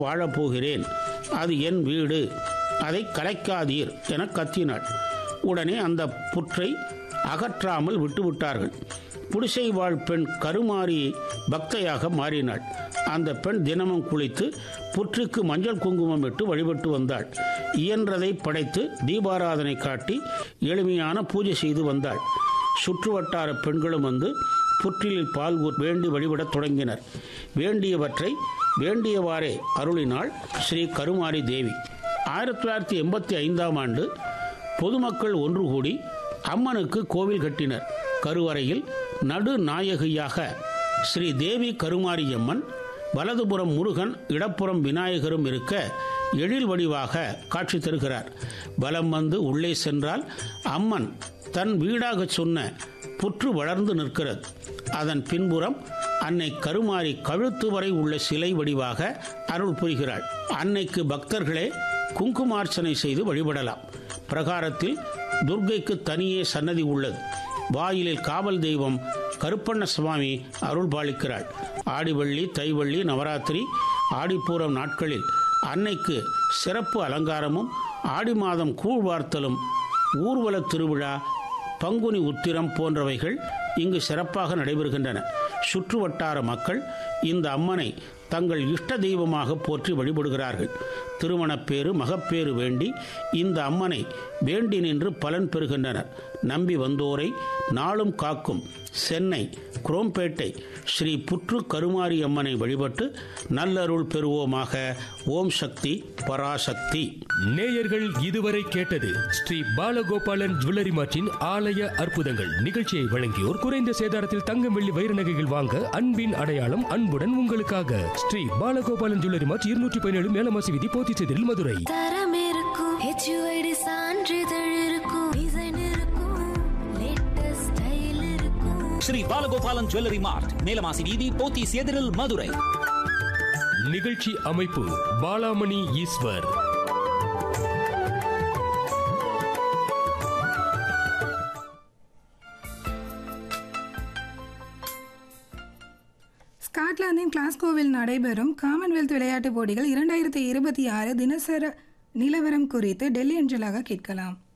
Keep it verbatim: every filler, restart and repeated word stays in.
வாழப்போகிறேன். அது என் வீடு, அதை கலைக்காதீர் என கத்தினாள். உடனே அந்த புற்றை அகற்றாமல் விட்டுவிட்டார்கள். குடிசை வாழ் பெண் கருமாறி பக்தையாக மாறினாள். அந்த பெண் தினமும் குளித்து புற்றுக்கு மஞ்சள் குங்குமம் இட்டு வழிபட்டு வந்தாள். இயன்றதை படைத்து தீபாராதனை காட்டி எளிமையான பூஜை செய்து வந்தாள். சுற்றுவட்டார பெண்களும் வந்து புற்றிலில் பால் வேண்டி வழிபடத் தொடங்கினர். வேண்டியவற்றை வேண்டியவாறே அருளினாள் ஸ்ரீ கருமாரி தேவி. ஆயிரத்தி தொள்ளாயிரத்தி எண்பத்தி ஐந்தாம் ஆண்டு பொதுமக்கள் ஒன்று கூடி அம்மனுக்கு கோவில் கட்டினர். கருவறையில் நடுநாயகியாக ஸ்ரீ தேவி கருமாரியம்மன், வலதுபுறம் முருகன், இடப்புறம் விநாயகரும் இருக்க எழில் வடிவாக காட்சி தருகிறார். பலம் வந்து உள்ளே சென்றால் அம்மன் தன் வீடாக சொன்ன புற்று வளர்ந்து நிற்கிறது. அதன் பின்புறம் அன்னை கருமாரி கழுத்து வரை உள்ள சிலை வடிவாக அருள் புரிகிறாள். அன்னைக்கு பக்தர்களே குங்குமார்ச்சனை செய்து வழிபடலாம். பிரகாரத்தில் துர்க்கைக்கு தனியே சன்னதி உள்ளது. வாயிலில் காவல் தெய்வம் கருப்பண்ண சுவாமி அருள் பாலிக்கிறாள். ஆடிவள்ளி, தைவள்ளி, நவராத்திரி, ஆடிப்பூரம் நாட்களில் அன்னைக்கு சிறப்பு அலங்காரமும், ஆடி மாதம் கூழ் வார்த்தலும், ஊர்வல திருவிழா, பங்குனி உத்திரம் போன்றவைகள் இங்கு சிறப்பாக நடைபெறுகின்றன. சுற்று வட்டார மக்கள் இந்த அம்மனை தங்கள் இஷ்ட தெய்வமாக போற்றி வழிபடுகிறார்கள். திருமணப்பேறு, மகப்பேறு வேண்டி இந்த அம்மனை வேண்டி நின்று பலன் பெறுகின்றனர். நம்பி வந்தோரை நாளும் காக்கும் சென்னை குரோம்பேட்டை ஸ்ரீ புற்று கருமாரி அம்மனை வழிபட்டு நல்லருள் பெறுவோமாக. ஓம் சக்தி பராசக்தி. நேயர்கள் இதுவரை கேட்டது ஸ்ரீ பாலகோபாலன் ஜுவல்லரி மார்ட்டின் ஆலய அற்புதங்கள் நிகழ்ச்சியை வழங்கியோர் குறைந்த சேதாரத்தில் தங்கம், வெள்ளி, வைர நகைகள் வாங்க அன்பின் அடையாளம் அன்புடன் உங்களுக்காக ஸ்ரீ பாலகோபாலன் ஜுவல்லரி மார்ட், இருநூற்றி பதினேழு மேலமாசி வீதி, போத்திச்சேரியில், மதுரை. தரம் இருக்கும், ஹெச்யூஐடி சான்றிதழ் இருக்கும், டிசைன் இருக்கும், லேட்டஸ்ட் ஸ்டைல் இருக்கும். ஸ்ரீ பாலகோபாலன் ஜுவல்லரி மார்ட், மேலமாசி வீதி, போத்திச்சேரியில், மதுரை. நிகழ்ச்சி அமைப்பு பாலாமணி ஈஸ்வர். ஸ்காட்லாந்தின் கிளாஸ்கோவில் நடைபெறும் காமன்வெல்த் விளையாட்டுப் போட்டிகள் இரண்டாயிரத்தி இருபத்தி ஆறு தினசர நிலவரம் குறித்து டெல்லி அஞ்சலாக கேட்கலாம்.